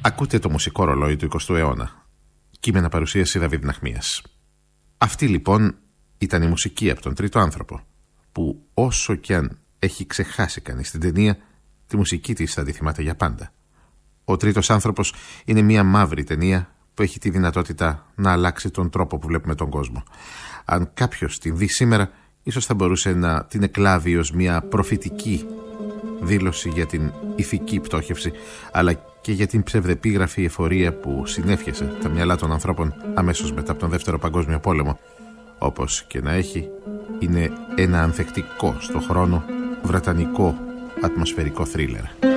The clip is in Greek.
Ακούτε το μουσικό ρολόι του 20ου αιώνα. Κείμενα παρουσίαση Δαβίδ Ναχμίας. Αυτή λοιπόν ήταν η μουσική από τον τρίτο άνθρωπο, που όσο κι αν έχει ξεχάσει κανείς την ταινία, τη μουσική της θα τη θυμάται για πάντα. Ο τρίτος άνθρωπος είναι μια μαύρη ταινία που έχει τη δυνατότητα να αλλάξει τον τρόπο που βλέπουμε τον κόσμο. Αν κάποιος την δει σήμερα, ίσως θα μπορούσε να την εκλάβει ως μια προφητική δήλωση για την ηθική πτώχευση, αλλά και για την ψευδεπίγραφη εφορία που συνέφιασε τα μυαλά των ανθρώπων αμέσως μετά από τον Δεύτερο Παγκόσμιο Πόλεμο. Όπως και να έχει, είναι ένα ανθεκτικό στο χρόνο βρετανικό ατμοσφαιρικό θρίλερ.